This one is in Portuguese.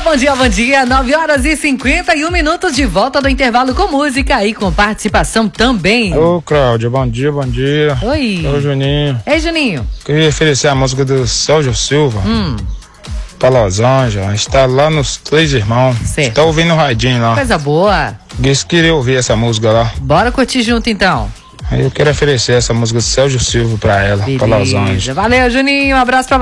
bom dia, bom dia. 9h51 de volta do intervalo com música e com participação também. Ô, Cláudia, bom dia, bom dia. Oi. Ô, Juninho. Ei, Juninho. Queria oferecer a música do Sérgio Silva. Pra Los Angeles. A gente tá lá nos Três Irmãos. Certo. Tá ouvindo o radinho lá. Coisa boa. Disse que queria ouvir essa música lá. Bora curtir junto então. Aí eu quero oferecer essa música do Sérgio Silva pra ela, pra Los Angeles. Valeu, Juninho. Um abraço pra